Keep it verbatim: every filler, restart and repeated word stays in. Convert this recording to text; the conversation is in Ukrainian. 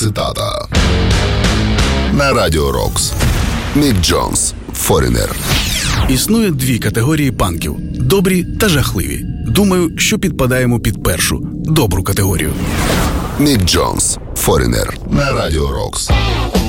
цитата. На Радіо Рокс. Мік Джонс, Foreigner. Існує дві категорії панків – добрі та жахливі. Думаю, що підпадаємо під першу – добру категорію. Мік Джонс, Foreigner. На Радіо Рокс.